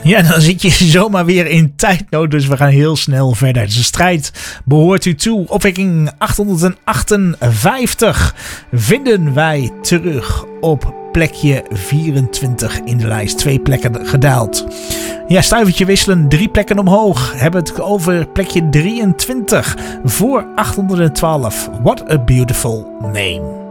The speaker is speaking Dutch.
Ja, dan zit je zomaar weer in tijdnood, dus we gaan heel snel verder. De strijd behoort u toe. Opwekking 858 vinden wij terug op plekje 24 in de lijst. 2 plekken gedaald. Ja, stuivertje wisselen, 3 plekken omhoog. Hebben het over plekje 23 voor 812. What a beautiful name.